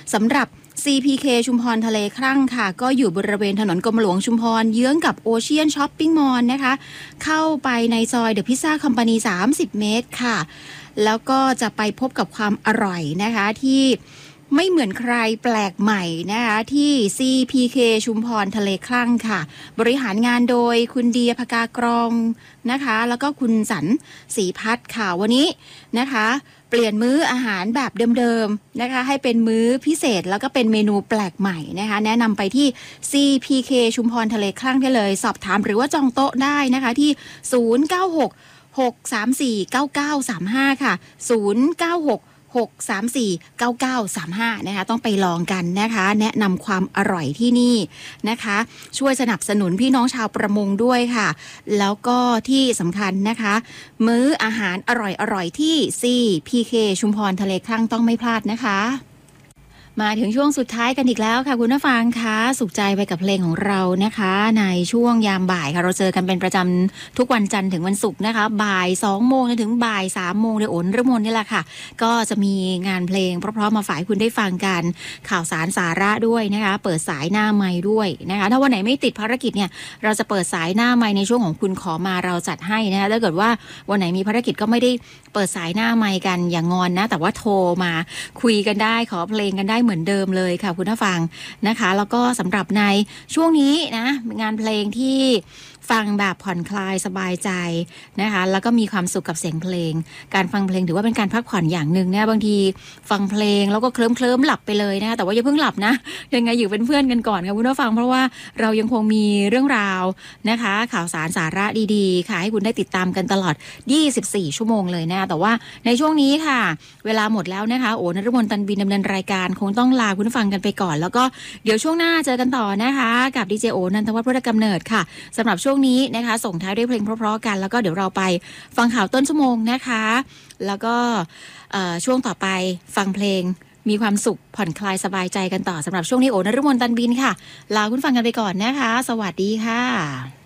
สำหรับ CPK ชุมพรทะเลครั่งค่ะก็อยู่บริเวณถนนกรมหลวงชุมพรเยื้องกับโอเชียนช้อปปิ้งมอลล์นะคะเข้าไปในซอยเดอะพิซซ่าคอมพานี30 เมตรค่ะแล้วก็จะไปพบกับความอร่อยนะคะที่ไม่เหมือนใครแปลกใหม่นะคะที่ CPK ชุมพรทะเลครั่งค่ะบริหารงานโดยคุณเดียภกากรองนะคะแล้วก็คุณสันศรีพัฒน์ค่ะวันนี้นะคะเปลี่ยนมื้ออาหารแบบเดิมๆนะคะให้เป็นมื้อพิเศษแล้วก็เป็นเมนูแปลกใหม่นะคะแนะนำไปที่ CPK ชุมพรทะเลครั่งได้เลยสอบถามหรือว่าจองโต๊ะได้นะคะที่0966349935ค่ะ0966349935นะคะต้องไปลองกันนะคะแนะนำความอร่อยที่นี่นะคะช่วยสนับสนุนพี่น้องชาวประมงด้วยค่ะแล้วก็ที่สำคัญนะคะมื้ออาหารอร่อยๆที่ CPK ชุมพรทะเลครั่งต้องไม่พลาดนะคะมาถึงช่วงสุดท้ายกันอีกแล้วค่ะคุณผู้ฟังคะสุขใจไปกับเพลงของเรานะคะในช่วงยามบ่ายค่ะเราเจอกันเป็นประจำทุกวันจันทร์ถึงวันศุกร์นะคะบ่าย2 โมงจนถึงบ่าย3 โมงโดยโอนฤมลนี่แหละค่ะก็จะมีงานเพลงเพราะๆมาฝากคุณได้ฟังกันข่าวสารสาระด้วยนะคะเปิดสายหน้าไมค์ด้วยนะคะถ้าวันไหนไม่ติดภารกิจเนี่ยเราจะเปิดสายหน้าไมค์ในช่วงของคุณขอมาเราจัดให้นะคะถ้าเกิดว่าวันไหนมีภารกิจก็ไม่ได้เปิดสายหน้าไมค์กันอย่างงอนนะแต่ว่าโทรมาคุยกันได้ขอเพลงกันได้เหมือนเดิมเลยค่ะคุณผู้ฟังนะคะแล้วก็สำหรับในช่วงนี้นะงานเพลงที่ฟังแบบผ่อนคลายสบายใจนะคะแล้วก็มีความสุขกับเสียงเพลงการฟังเพลงถือว่าเป็นการพักผ่อนอย่างหนึ่งนะบางทีฟังเพลงแล้วก็เคลิ้มหลับไปเลยนะคะแต่ว่าอย่าเพิ่งหลับนะยังไงอยู่เป็นเพื่อนกันก่อนค่ะคุณผู้ฟังเพราะว่าเรายังคงมีเรื่องราวนะคะข่าวสารสาระดีๆค่ะให้คุณได้ติดตามกันตลอด24 ชั่วโมงเลยนะแต่ว่าในช่วงนี้ค่ะเวลาหมดแล้วนะคะโอนฤมลตันบินดำเนินรายการคงต้องลาคุณผู้ฟังกันไปก่อนแล้วก็เดี๋ยวช่วงหน้าเจอกันต่อนะคะกับดีเจโอนันทวัฒน์พุทธกำเนิดค่ะสำหรับช่วงนี้นะคะส่งท้ายด้วยเพลงเพราะๆกันแล้วก็เดี๋ยวเราไปฟังข่าวต้นชั่วโมงนะคะแล้วก็ช่วงต่อไปฟังเพลงมีความสุขผ่อนคลายสบายใจกันต่อสำหรับช่วงนี้โอนฤมลตันบินค่ะลาคุณฟังกันไปก่อนนะคะสวัสดีค่ะ